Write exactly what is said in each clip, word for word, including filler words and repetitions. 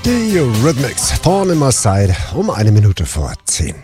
Die Eurythmics, Thorn in My Side, um eine Minute vor zehn.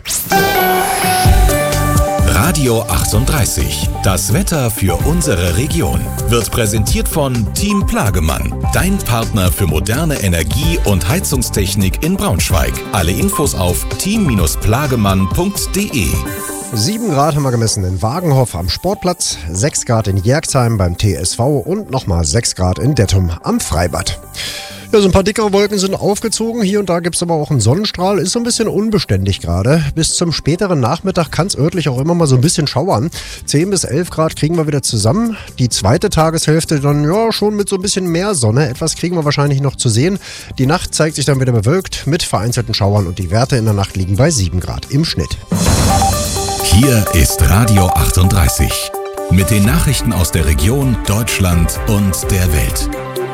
Radio achtunddreißig, das Wetter für unsere Region, wird präsentiert von Team Plagemann, dein Partner für moderne Energie- und Heizungstechnik in Braunschweig. Alle Infos auf team plagemann punkt de. sieben Grad haben wir gemessen in Wagenhoff am Sportplatz, sechs Grad in Jerxheim beim T S V und nochmal sechs Grad in Dettum am Freibad. Ja, so ein paar dickere Wolken sind aufgezogen. Hier und da gibt es aber auch einen Sonnenstrahl. Ist so ein bisschen unbeständig gerade. Bis zum späteren Nachmittag kann es örtlich auch immer mal so ein bisschen schauern. zehn bis elf Grad kriegen wir wieder zusammen. Die zweite Tageshälfte dann ja schon mit so ein bisschen mehr Sonne. Etwas kriegen wir wahrscheinlich noch zu sehen. Die Nacht zeigt sich dann wieder bewölkt mit vereinzelten Schauern und die Werte in der Nacht liegen bei sieben Grad im Schnitt. Hier ist Radio achtunddreißig. Mit den Nachrichten aus der Region, Deutschland und der Welt.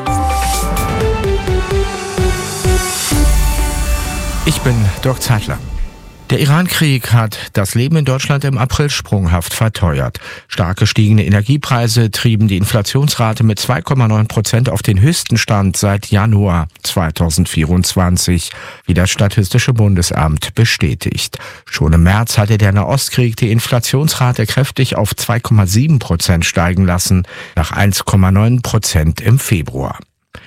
Ich bin Dirk Zeitler. Der Iran-Krieg hat das Leben in Deutschland im April sprunghaft verteuert. Stark gestiegene Energiepreise trieben die Inflationsrate mit zwei Komma neun Prozent auf den höchsten Stand seit Januar zweitausendvierundzwanzig, wie das Statistische Bundesamt bestätigt. Schon im März hatte der Nahostkrieg die Inflationsrate kräftig auf zwei Komma sieben Prozent steigen lassen, nach eins Komma neun Prozent im Februar.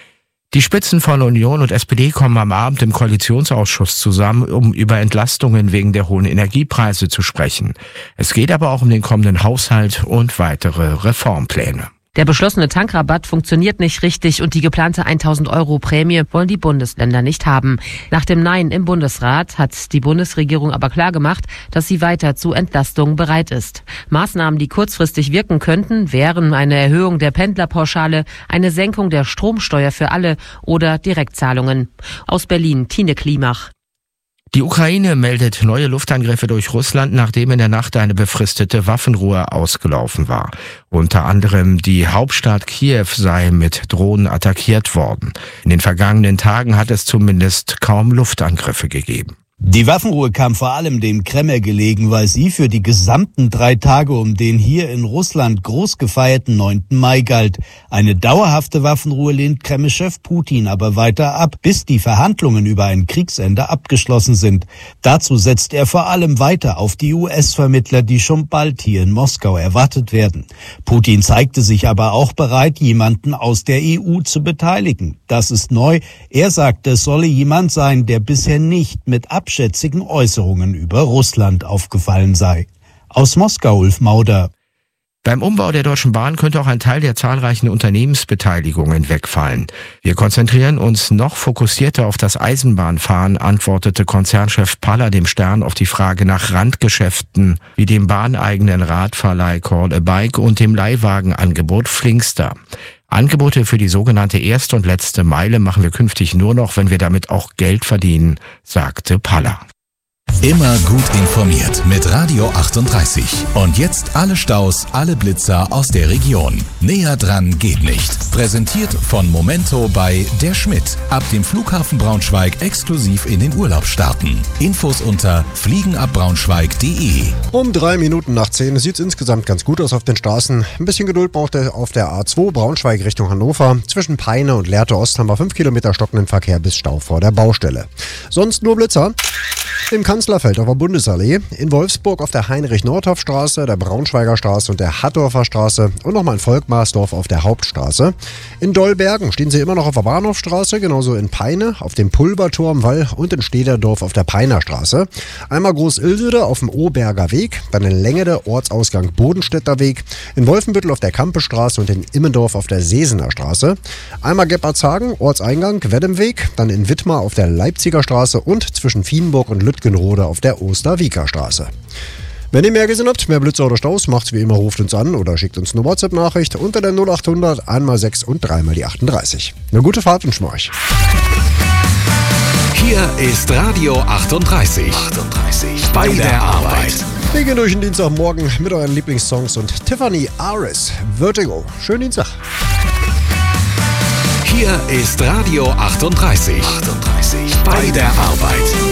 Die Spitzen von Union und S P D kommen am Abend im Koalitionsausschuss zusammen, um über Entlastungen wegen der hohen Energiepreise zu sprechen. Es geht aber auch um den kommenden Haushalt und weitere Reformpläne. Der beschlossene Tankrabatt funktioniert nicht richtig und die geplante tausend Euro Prämie wollen die Bundesländer nicht haben. Nach dem Nein im Bundesrat hat die Bundesregierung aber klargemacht, dass sie weiter zu Entlastungen bereit ist. Maßnahmen, die kurzfristig wirken könnten, wären eine Erhöhung der Pendlerpauschale, eine Senkung der Stromsteuer für alle oder Direktzahlungen. Aus Berlin, Tine Klimach. Die Ukraine meldet neue Luftangriffe durch Russland, nachdem in der Nacht eine befristete Waffenruhe ausgelaufen war. Unter anderem die Hauptstadt Kiew sei mit Drohnen attackiert worden. In den vergangenen Tagen hat es zumindest kaum Luftangriffe gegeben. Die Waffenruhe kam vor allem dem Kreml gelegen, weil sie für die gesamten drei Tage um den hier in Russland groß gefeierten neunten Mai galt. Eine dauerhafte Waffenruhe lehnt Kreml-Chef Putin aber weiter ab, bis die Verhandlungen über ein Kriegsende abgeschlossen sind. Dazu setzt er vor allem weiter auf die U S-Vermittler, die schon bald hier in Moskau erwartet werden. Putin zeigte sich aber auch bereit, jemanden aus der E U zu beteiligen. Das ist neu. Er sagte, es solle jemand sein, der bisher nicht mit abschätzigen Äußerungen über Russland aufgefallen sei. Aus Moskau, Ulf Mauder. Beim Umbau der Deutschen Bahn könnte auch ein Teil der zahlreichen Unternehmensbeteiligungen wegfallen. Wir konzentrieren uns noch fokussierter auf das Eisenbahnfahren, antwortete Konzernchef Paller dem Stern auf die Frage nach Randgeschäften wie dem bahneigenen Radverleih Call a Bike und dem Leihwagenangebot Flinkster. Angebote für die sogenannte erste und letzte Meile machen wir künftig nur noch, wenn wir damit auch Geld verdienen, sagte Paller. Immer gut informiert mit Radio achtunddreißig. Und jetzt alle Staus, alle Blitzer aus der Region. Näher dran geht nicht. Präsentiert von Momento bei Der Schmidt. Ab dem Flughafen Braunschweig exklusiv in den Urlaub starten. Infos unter fliegenabbraunschweig punkt de. Um drei Minuten nach zehn sieht es insgesamt ganz gut aus auf den Straßen. Ein bisschen Geduld braucht er auf der A zwei Braunschweig Richtung Hannover. Zwischen Peine und Lehrte Ost haben wir fünf Kilometer stockenden Verkehr bis Stau vor der Baustelle. Sonst nur Blitzer. Im Kanzlerfeld auf der Bundesallee, in Wolfsburg auf der Heinrich-Nordhoff-Straße, der Braunschweiger Straße und der Hattorfer Straße und nochmal in Volkmarsdorf auf der Hauptstraße. In Dollbergen stehen sie immer noch auf der Bahnhofstraße, genauso in Peine, auf dem Pulverturmwall und in Stederdorf auf der Peiner Straße. Einmal Groß-Ilsede auf dem Oberger Weg, dann in Längede, Ortsausgang Bodenstädter Weg, in Wolfenbüttel auf der Kampestraße und in Immendorf auf der Sesener Straße. Einmal Gebhardshagen, Ortseingang Weddemweg, dann in Wittmar auf der Leipziger Straße und zwischen Vienburg und Lütgenrode auf der Osterwieker Straße. Wenn ihr mehr gesehen habt, mehr Blitzer oder Staus, macht's wie immer, ruft uns an oder schickt uns eine WhatsApp-Nachricht unter der null achthundert einmal sechs und dreimal die achtunddreißig. Eine gute Fahrt wünschen wir euch. Hier ist Radio achtunddreißig. achtunddreißig. Bei der Arbeit. Wir gehen durch den Dienstagmorgen mit euren Lieblingssongs und Tiffany Aris, Vertigo. Schönen Dienstag. Hier ist Radio achtunddreißig. achtunddreißig. Bei der Arbeit.